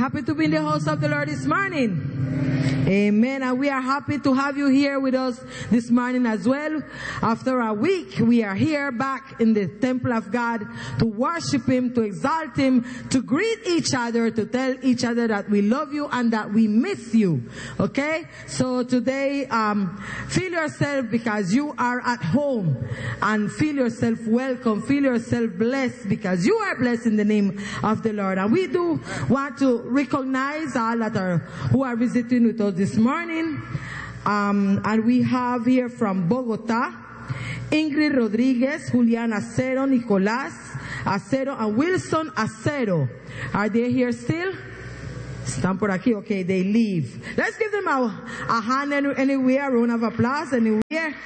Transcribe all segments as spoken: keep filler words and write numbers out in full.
happy to be in the house of the Lord this morning? Amen. And we are happy to have you here with us this morning as well. After a week, we are here back in the temple of God to worship Him, to exalt Him, to greet each other, to tell each other that we love you and that we miss you. Okay? So today, um, feel yourself because you are at home, and feel yourself welcome, feel yourself blessed because you are blessed in the name of the Lord. And we do want to recognize all that are who are visiting with us this morning. Um, and we have here from Bogota, Ingrid Rodriguez, Julian Acero, Nicolás Acero, and Wilson Acero. Are they here still? Están por aquí. Okay, they leave. Let's give them a, a hand anywhere, a round of applause anywhere.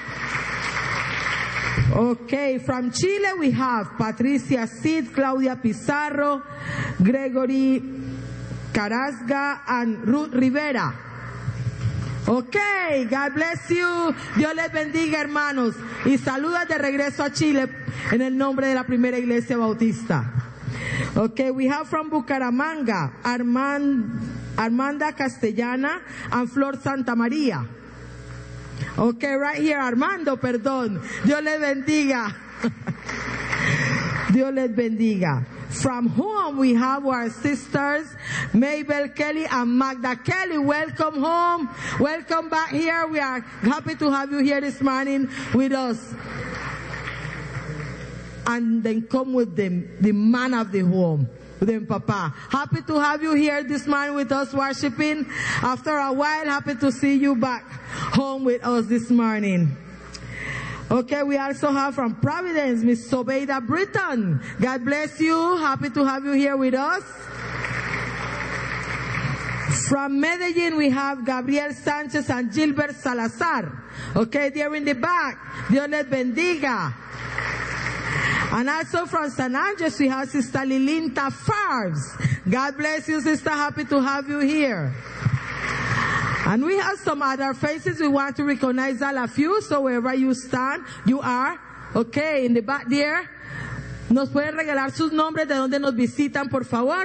Okay, from Chile we have Patricia Cid, Claudia Pizarro, Gregory Carasga, and Ruth Rivera. Okay, God bless you. Dios les bendiga, hermanos. Y saludos de regreso a Chile en el nombre de la primera iglesia bautista. Okay, we have from Bucaramanga, Armand, Armanda Castellana and Flor Santa María. Okay, right here, Armando, perdón. Dios les bendiga. Dios les bendiga. From whom we have our sisters, Mabel Kelly and Magda Kelly. Welcome home. Welcome back here. We are happy to have you here this morning with us. And then come with them, the man of the home. With them, Papa. Happy to have you here this morning with us worshiping. After a while, happy to see you back home with us this morning. Okay, we also have from Providence, Miss Sobeida Britton. God bless you. Happy to have you here with us. From Medellin, we have Gabriel Sanchez and Gilbert Salazar. Okay, they're in the back. Dios les bendiga. And also from San Andres, we have Sister Lilinta Farbs. God bless you, sister. Happy to have you here. And we have some other faces. We want to recognize all of you. So wherever you stand, you are. Okay, in the back there. ¿Nos pueden regalar sus nombres de donde nos visitan, por favor?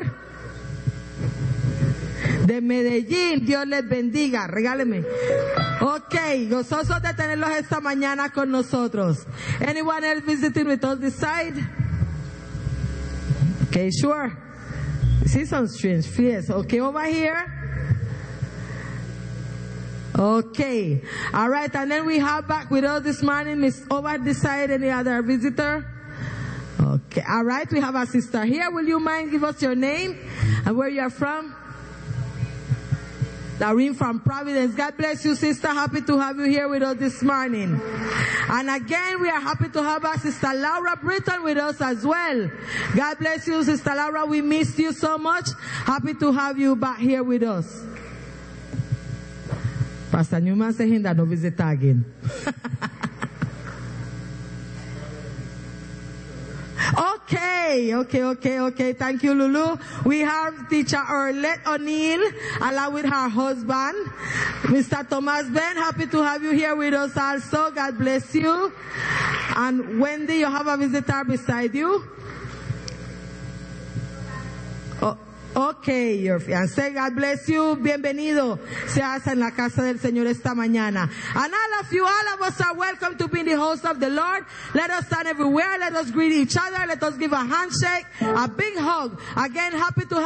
De Medellín. Dios les bendiga. Regáleme. Ok, gozosos de tenerlos esta mañana con nosotros. Anyone else visiting with us this side? Okay, sure. See some strange fears. Okay, over here. Okay. All right, and then we have back with us this morning, Miss over this side, any other visitor? Okay. All right, we have a sister here. Will you mind give us your name and where you are from? Darlene from Providence. God bless you, sister. Happy to have you here with us this morning. And again, we are happy to have our sister Laura Britton with us as well. God bless you, sister Laura. We missed you so much. Happy to have you back here with us. Pastor Newman saying that no visit again. Okay, okay, okay, okay. Thank you, Lulu. We have teacher Orlette O'Neill, along with her husband, Mister Thomas Ben. Happy to have you here with us also. God bless you. And Wendy, you have a visitor beside you. Oh, okay, your fiancé. God bless you. Bienvenido. Seas en la casa del Señor esta mañana. And all of you, all of us are welcome to be in the house of the Lord. Let us stand everywhere. Let us greet each other. Let us give a handshake, a big hug. Again, happy to have